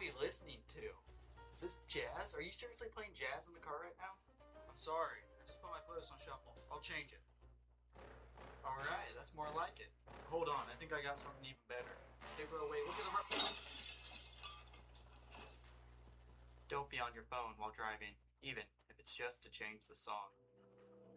we listening to? Is this jazz? Are you seriously playing jazz in the car right now? I'm sorry. I just put my playlist on shuffle. I'll change it. Alright, that's more like it. Hold on, I think I got something even better. Hey bro, wait, look at the road. Don't be on your phone while driving, even if it's just to change the song.